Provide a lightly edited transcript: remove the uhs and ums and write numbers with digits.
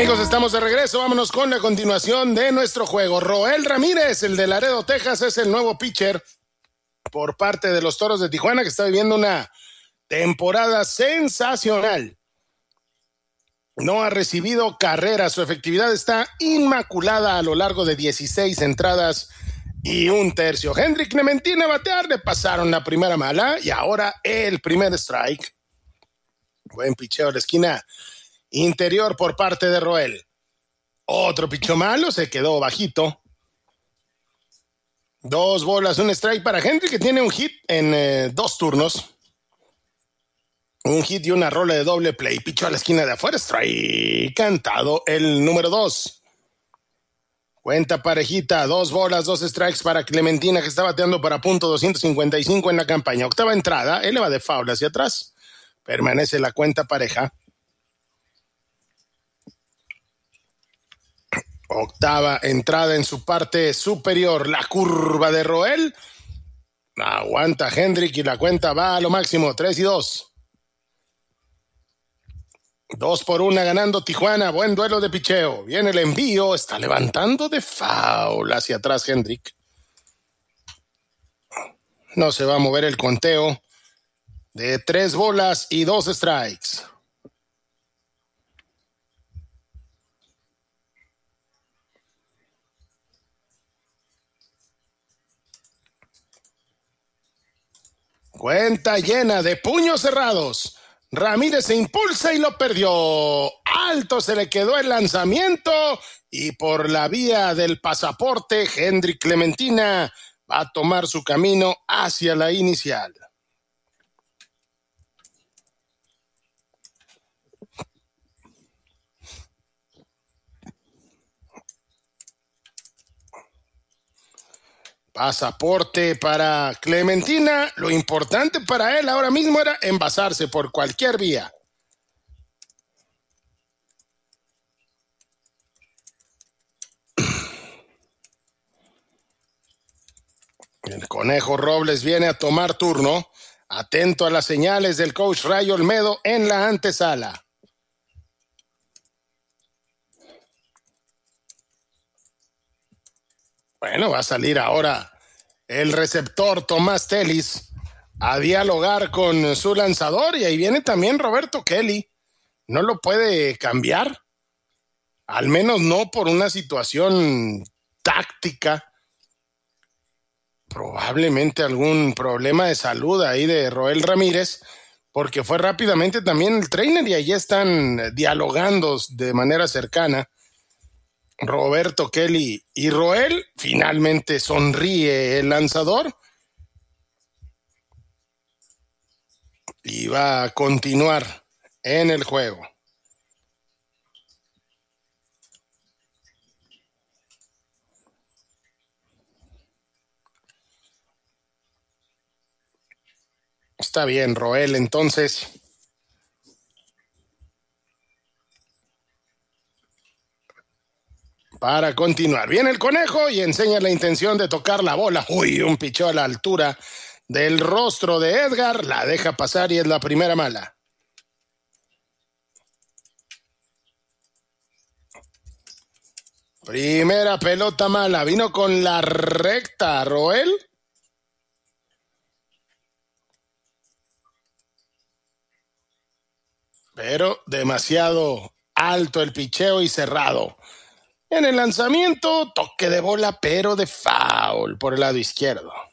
Amigos, estamos de regreso. Vámonos con la continuación de nuestro juego. Roel Ramírez, el de Laredo, Texas, es el nuevo pitcher por parte de los Toros de Tijuana, que está viviendo una temporada sensacional. No ha recibido carrera. Su efectividad está inmaculada a lo largo de 16 entradas y un tercio. Hendrik Clementina a batear, le pasaron la primera mala y ahora el primer strike. Buen picheo a la esquina interior por parte de Roel. Otro picheo malo, se quedó bajito. 2 bolas, un strike para Hendrik, que tiene un hit en 2 turnos. Un hit y una rola de doble play. Pichó a la esquina de afuera, strike cantado el número 2. Cuenta parejita, 2 bolas, 2 strikes para Clementina, que está bateando para punto .255 en la campaña. Octava entrada, él le va de foul hacia atrás. Permanece la cuenta pareja. Octava entrada en su parte superior. La curva de Roel. Aguanta Hendrik y la cuenta va a lo máximo. 3-2. 2-1 ganando Tijuana. Buen duelo de picheo. Viene el envío. Está levantando de foul hacia atrás Hendrik. No se va a mover el conteo de 3 bolas y 2 strikes. Cuenta llena de puños cerrados. Ramírez se impulsa y lo perdió. Alto se le quedó el lanzamiento y por la vía del pasaporte, Hendrik Clementina va a tomar su camino hacia la inicial. Pasaporte para Clementina. Lo importante para él ahora mismo era envasarse por cualquier vía. El Conejo Robles viene a tomar turno. Atento a las señales del coach Ray Olmedo en la antesala. Bueno, va a salir ahora el receptor Tomás Telis a dialogar con su lanzador y ahí viene también Roberto Kelly. No lo puede cambiar, al menos no por una situación táctica. Probablemente algún problema de salud ahí de Roel Ramírez, porque fue rápidamente también el trainer y allí están dialogando de manera cercana Roberto Kelly y Roel. Finalmente sonríe el lanzador y va a continuar en el juego. Está bien, Roel, entonces. Para continuar. Viene el Conejo y enseña la intención de tocar la bola. Uy, un pichó a la altura del rostro de Edgar. La deja pasar y es la primera mala. Primera pelota mala. Vino con la recta Roel. Pero demasiado alto el picheo y cerrado. En el lanzamiento, toque de bola, pero de foul por el lado izquierdo.